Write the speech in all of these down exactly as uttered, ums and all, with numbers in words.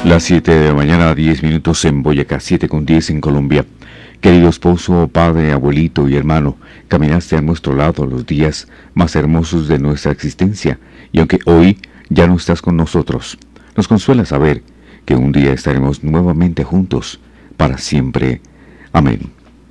Las siete de la mañana, diez minutos en Boyacá, siete con diez en Colombia. Querido esposo, padre, abuelito y hermano, caminaste a nuestro lado los días más hermosos de nuestra existencia, y aunque hoy ya no estás con nosotros, nos consuela saber que un día estaremos nuevamente juntos para siempre. Amén.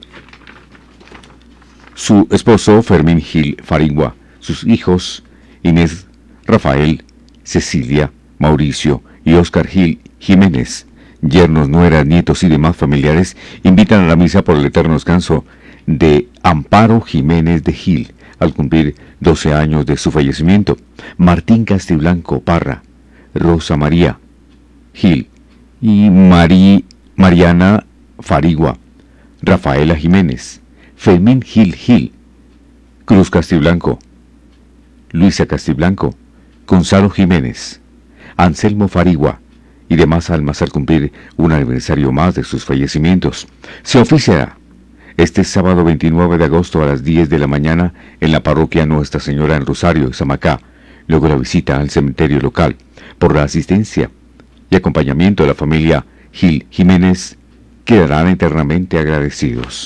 Su esposo, Fermín Gil Farigua, sus hijos, Inés, Rafael, Cecilia, Mauricio y Óscar Gil Jiménez, yernos, nueras, nietos y demás familiares, invitan a la misa por el eterno descanso de Amparo Jiménez de Gil, al cumplir doce años de su fallecimiento. Martín Castiblanco Parra, Rosa María Gil y Mari, Mariana Farigua, Rafaela Jiménez, Fermín Gil Gil, Cruz Castiblanco, Luisa Castiblanco, Gonzalo Jiménez, Anselmo Farigua y demás almas al cumplir un aniversario más de sus fallecimientos. Se oficiará este sábado veintinueve de agosto a las diez de la mañana en la parroquia Nuestra Señora en Rosario, Samacá, luego la visita al cementerio local. Por la asistencia y acompañamiento de la familia Gil Jiménez, quedarán eternamente agradecidos.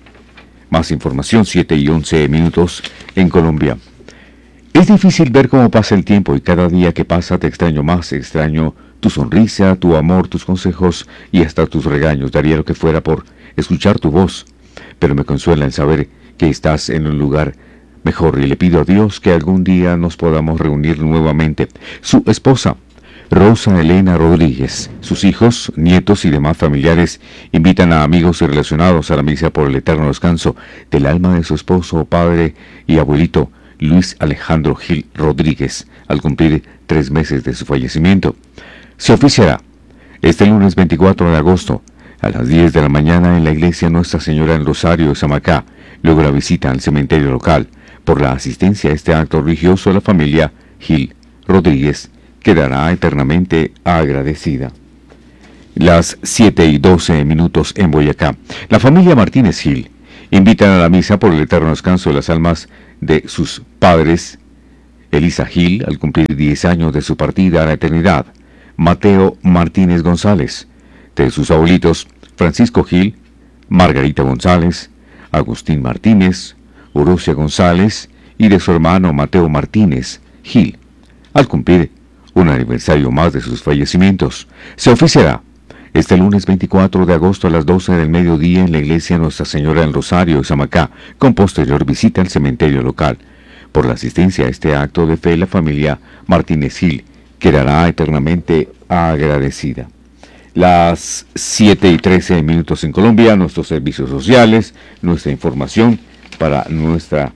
Más información, siete y once minutos en Colombia. Es difícil ver cómo pasa el tiempo y cada día que pasa te extraño más, extraño tu sonrisa, tu amor, tus consejos y hasta tus regaños. Daría lo que fuera por escuchar tu voz, pero me consuela el saber que estás en un lugar mejor y le pido a Dios que algún día nos podamos reunir nuevamente. Su esposa, Rosa Elena Rodríguez, sus hijos, nietos y demás familiares invitan a amigos y relacionados a la misa por el eterno descanso del alma de su esposo, padre y abuelito, Luis Alejandro Gil Rodríguez, al cumplir tres meses de su fallecimiento. Se oficiará este lunes veinticuatro de agosto a las diez de la mañana en la iglesia Nuestra Señora en Rosario, Samacá, luego la visita al cementerio local. Por la asistencia a este acto religioso, la familia Gil Rodríguez quedará eternamente agradecida. Las siete y doce minutos en Boyacá. La familia Martínez Gil invitan a la misa por el eterno descanso de las almas de sus padres, Elisa Gil, al cumplir diez años de su partida a la eternidad, Mateo Martínez González, de sus abuelitos, Francisco Gil, Margarita González, Agustín Martínez, Orosia González, y de su hermano Mateo Martínez Gil, al cumplir un aniversario más de sus fallecimientos. Se oficiará este lunes veinticuatro de agosto a las doce del mediodía en la iglesia Nuestra Señora en Rosario, Samacá, con posterior visita al cementerio local. Por la asistencia a este acto de fe, la familia Martínez Gil quedará eternamente agradecida. Las siete y trece minutos en Colombia, nuestros servicios sociales, nuestra información para nuestra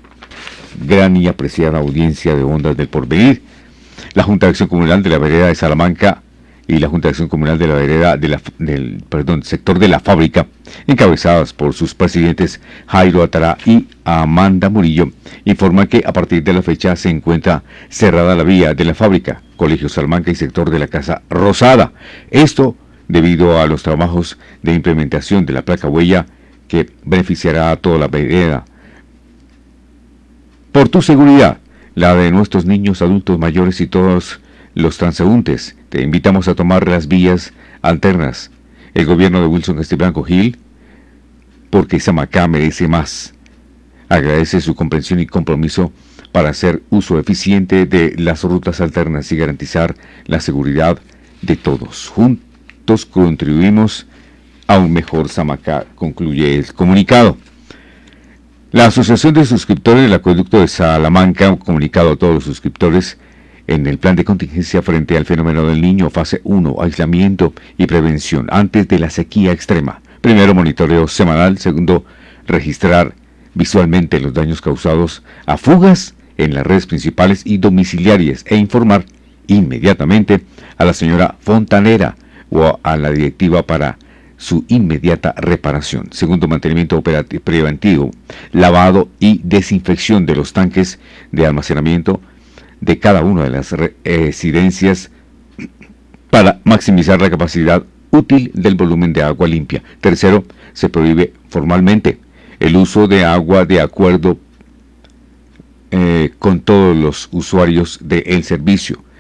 gran y apreciada audiencia de Ondas del Porvenir. La Junta de Acción Comunal de la Vereda de Salamanca y la Junta de Acción Comunal de la Vereda de la, del perdón, sector de la Fábrica, encabezadas por sus presidentes Jairo Atará y Amanda Murillo, informan que a partir de la fecha se encuentra cerrada la vía de la Fábrica, Colegio Salamanca y sector de la Casa Rosada. Esto debido a los trabajos de implementación de la placa huella que beneficiará a toda la vereda. Por tu seguridad, la de nuestros niños, adultos mayores y todos los transeúntes, te invitamos a tomar las vías alternas. El gobierno de Wilson Castiblanco Gil, porque Samacá merece más. Agradece su comprensión y compromiso para hacer uso eficiente de las rutas alternas y garantizar la seguridad de todos. Juntos contribuimos a un mejor Samacá, concluye el comunicado. La Asociación de Suscriptores del Acueducto de Salamanca ha comunicado a todos los suscriptores en el plan de contingencia frente al fenómeno del Niño, fase uno, aislamiento y prevención antes de la sequía extrema. Primero, monitoreo semanal. Segundo, registrar visualmente los daños causados a fugas en las redes principales y domiciliarias e informar inmediatamente a la señora fontanera o a la directiva para su inmediata reparación. Segundo, mantenimiento operativo preventivo, lavado y desinfección de los tanques de almacenamiento de cada una de las residencias para maximizar la capacidad útil del volumen de agua limpia. Tercero, se prohíbe formalmente el uso de agua de acuerdo eh, con todos los usuarios del servicio.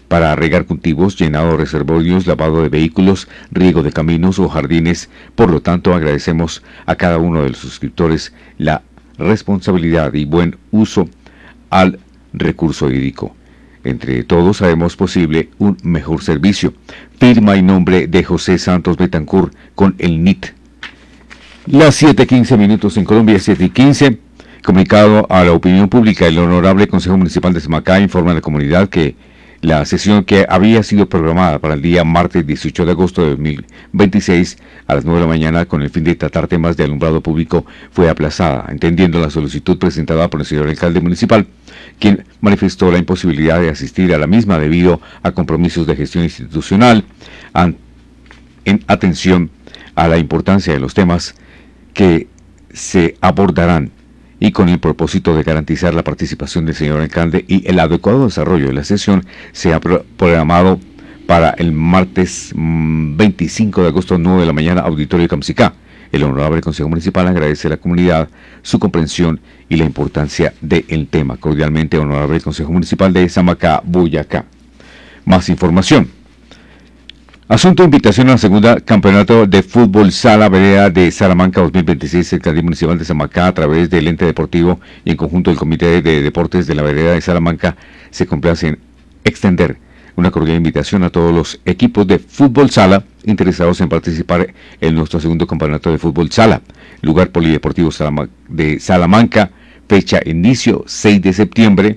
para regar cultivos, llenado de reservorios, lavado de vehículos, riego de caminos o jardines. Por lo tanto, agradecemos a cada uno de los suscriptores la responsabilidad y buen uso al recurso hídrico. Entre todos haremos posible un mejor servicio. Firma y nombre de José Santos Betancourt con el N I T. Las siete y quince minutos en Colombia, siete y quince. Comunicado a la opinión pública, el Honorable Consejo Municipal de Samacá informa a la comunidad que la sesión que había sido programada para el día martes dieciocho de agosto de dos mil veintiséis a las nueve de la mañana con el fin de tratar temas de alumbrado público fue aplazada, entendiendo la solicitud presentada por el señor alcalde municipal, quien manifestó la imposibilidad de asistir a la misma debido a compromisos de gestión institucional en atención a la importancia de los temas que se abordarán y con el propósito de garantizar la participación del señor alcalde y el adecuado desarrollo de la sesión, se ha programado para el martes veinticinco de agosto, nueve de la mañana, Auditorio de Camsicá. El Honorable Consejo Municipal agradece a la comunidad su comprensión y la importancia del tema. Cordialmente, Honorable Consejo Municipal de Samacá, Boyacá. Más información. Asunto: invitación a la segunda campeonato de fútbol sala vereda de Salamanca dos mil veintiséis. El alcalde municipal de Samacá, a través del ente deportivo y en conjunto del comité de deportes de la vereda de Salamanca, se complace en extender una cordial invitación a todos los equipos de fútbol sala interesados en participar en nuestro segundo campeonato de fútbol sala. Lugar: Polideportivo de Salamanca. Fecha: inicio seis de septiembre.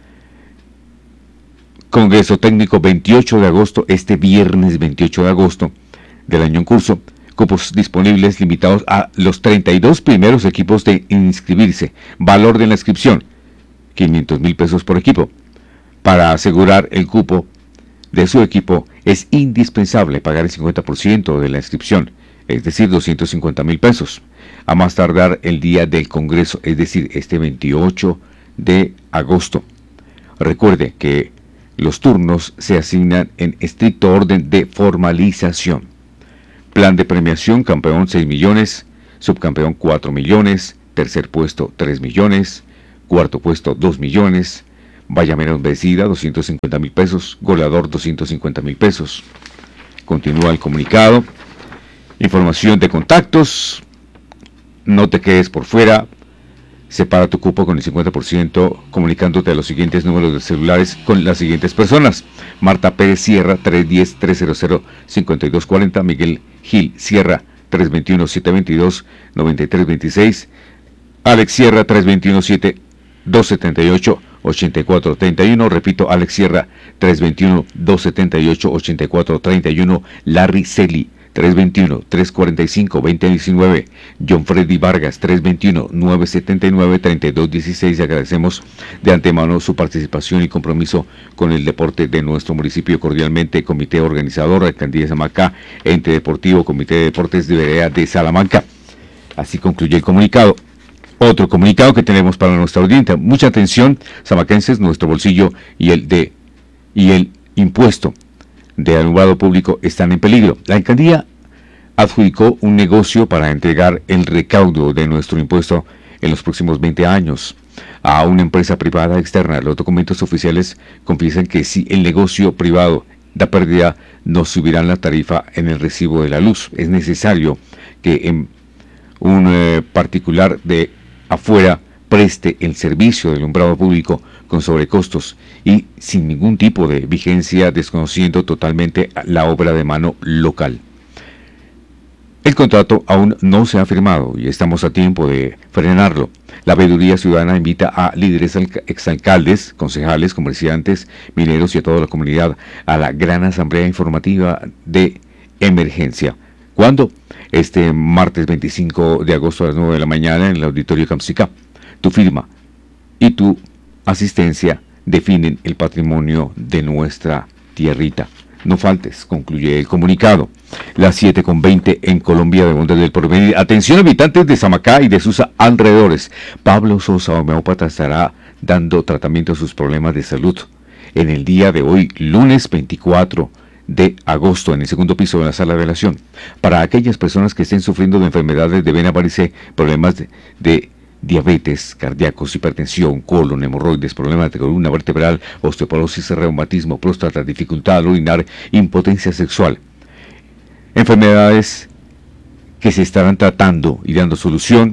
Congreso técnico veintiocho de agosto, este viernes veintiocho de agosto del año en curso. Cupos disponibles limitados a los treinta y dos primeros equipos de inscribirse. Valor de la inscripción: quinientos mil pesos por equipo. Para asegurar el cupo de su equipo es indispensable pagar el cincuenta por ciento de la inscripción, es decir, doscientos cincuenta mil pesos, a más tardar el día del Congreso, es decir, este veintiocho de agosto. Recuerde que los turnos se asignan en estricto orden de formalización. Plan de premiación: campeón seis millones, subcampeón cuatro millones, tercer puesto tres millones, cuarto puesto dos millones, valla menos vencida doscientos cincuenta mil pesos, goleador doscientos cincuenta mil pesos. Continúa el comunicado. Información de contactos: no te quedes por fuera. Separa tu cupo con el cincuenta por ciento comunicándote a los siguientes números de celulares con las siguientes personas: Marta Pérez Sierra, tres uno cero, tres cero cero, cinco dos cuatro cero; Miguel Gil Sierra, tres dos uno, siete dos dos, nueve tres dos seis; Alex Sierra, tres dos uno, siete dos siete ocho, ocho cuatro tres uno. Repito, Alex Sierra, tres dos uno, dos siete ocho, ocho cuatro tres uno. Larry Celi, tres dos uno, tres cuatro cinco, dos cero uno nueve. John Freddy Vargas, tres dos uno, nueve siete nueve, tres dos uno seis. Agradecemos de antemano su participación y compromiso con el deporte de nuestro municipio. Cordialmente, comité organizador, alcaldía de Samacá, ente deportivo, comité de deportes de vereda de Salamanca. Así concluye el comunicado. Otro comunicado que tenemos para nuestra audiencia: mucha atención, samacenses, nuestro bolsillo y el de y el impuesto de alumbrado público están en peligro. La alcaldía adjudicó un negocio para entregar el recaudo de nuestro impuesto en los próximos veinte años a una empresa privada externa. Los documentos oficiales confiesan que si el negocio privado da pérdida, nos subirán la tarifa en el recibo de la luz. Es necesario que en un eh, particular de afuera preste el servicio de alumbrado público con sobrecostos y sin ningún tipo de vigencia, desconociendo totalmente la obra de mano local. El contrato aún no se ha firmado y estamos a tiempo de frenarlo. La veeduría ciudadana invita a líderes, exalcaldes, concejales, comerciantes, mineros y a toda la comunidad a la gran asamblea informativa de emergencia. ¿Cuándo? Este martes veinticinco de agosto a las nueve de la mañana en el Auditorio Camsicá. Tu firma y tu asistencia definen el patrimonio de nuestra tierrita. No faltes, concluye el comunicado. Las siete con veinte en Colombia, de Montes del Porvenir. Atención, habitantes de Samacá y de sus alrededores. Pablo Sosa, homeópata, estará dando tratamiento a sus problemas de salud en el día de hoy, lunes veinticuatro de agosto, en el segundo piso de la sala de velación. Para aquellas personas que estén sufriendo de enfermedades de vena varice, problemas de, de diabetes, cardíacos, hipertensión, colon, hemorroides, problemas de columna vertebral, osteoporosis, reumatismo, próstata, dificultad al orinar, impotencia sexual. Enfermedades que se estarán tratando y dando solución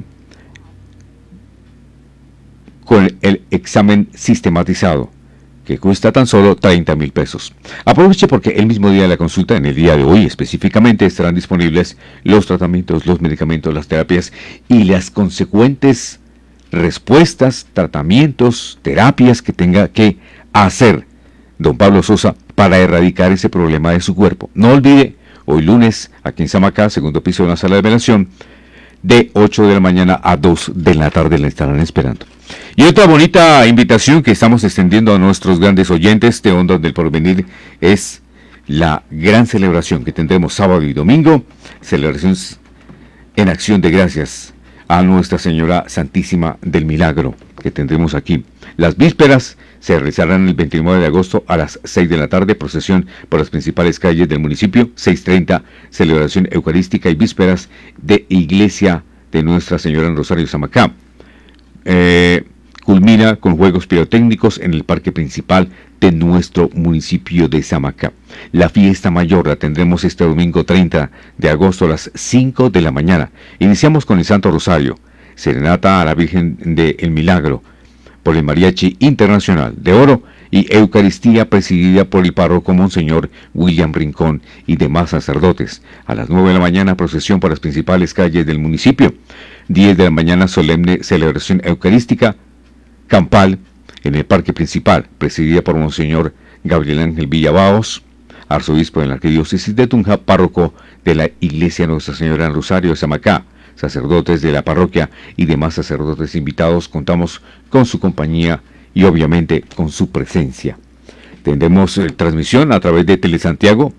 con el examen sistematizado, que cuesta tan solo treinta mil pesos. Aproveche porque el mismo día de la consulta, en el día de hoy específicamente, estarán disponibles los tratamientos, los medicamentos, las terapias y las consecuentes respuestas, tratamientos, terapias que tenga que hacer don Pablo Sosa para erradicar ese problema de su cuerpo. No olvide, hoy lunes, aquí en Samacá, segundo piso de la sala de velación, de ocho de la mañana a dos de la tarde le estarán esperando. Y otra bonita invitación que estamos extendiendo a nuestros grandes oyentes de Ondas del Porvenir es la gran celebración que tendremos sábado y domingo, celebraciones en acción de gracias a Nuestra Señora Santísima del Milagro que tendremos aquí. Las vísperas se realizarán el veintinueve de agosto a las seis de la tarde, procesión por las principales calles del municipio, seis treinta, celebración eucarística y vísperas de Iglesia de Nuestra Señora en Rosario, Samacá. Eh, culmina con juegos pirotécnicos en el parque principal de nuestro municipio de Samacá. La fiesta mayor la tendremos este domingo treinta de agosto a las cinco de la mañana. Iniciamos con el Santo Rosario, serenata a la Virgen del Milagro por el Mariachi Internacional de Oro y Eucaristía presidida por el párroco Monseñor William Rincón y demás sacerdotes. A las nueve de la mañana procesión por las principales calles del municipio. diez de la mañana solemne celebración eucarística campal en el parque principal, presidida por Monseñor Gabriel Ángel Villabaos, arzobispo de la Arquidiócesis de Tunja, párroco de la Iglesia Nuestra Señora en Rosario de Samacá, sacerdotes de la parroquia y demás sacerdotes invitados. Contamos con su compañía y obviamente con su presencia. Tendremos eh, transmisión a través de Telesantiago,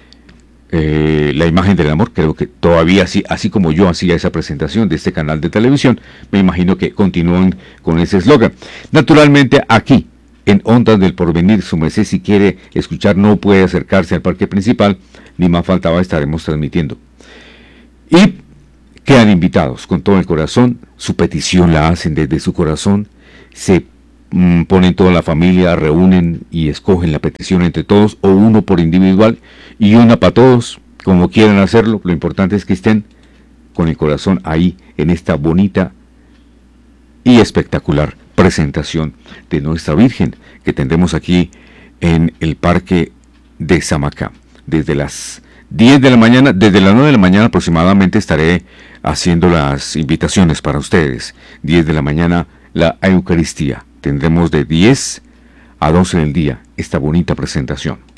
eh, la imagen del amor. Creo que todavía así, así como yo hacía esa presentación de este canal de televisión, me imagino que continúan con ese eslogan. Naturalmente aquí en Ondas del Porvenir, su merced, si quiere escuchar, no puede acercarse al parque principal, ni más faltaba, estaremos transmitiendo. Y quedan invitados con todo el corazón, su petición la hacen desde su corazón, se mmm, ponen toda la familia, reúnen y escogen la petición entre todos, o uno por individual y una para todos, como quieran hacerlo. Lo importante es que estén con el corazón ahí en esta bonita y espectacular presentación de Nuestra Virgen que tendremos aquí en el Parque de Samacá. Desde las diez de la mañana, desde las nueve de la mañana aproximadamente estaré haciendo las invitaciones para ustedes. diez de la mañana la Eucaristía. Tendremos de diez a doce del día esta bonita presentación.